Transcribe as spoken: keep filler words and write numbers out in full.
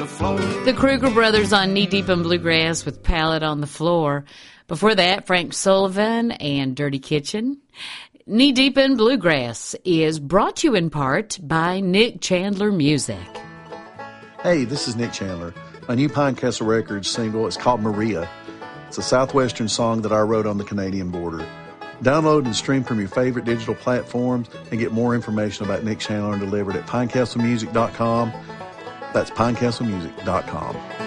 the floor. The Kruger Brothers on Knee Deep in Bluegrass with Pallet on the Floor. Before that, Frank Sullivan and Dirty Kitchen. Knee Deep in Bluegrass is brought to you in part by Nick Chandler Music. Hey, this is Nick Chandler. My new Pinecastle Records single is called Maria. It's a southwestern song that I wrote on the Canadian border. Download and stream from your favorite digital platforms and get more information about Nick Chandler and Delivered at pinecastle music dot com. That's pinecastle music dot com.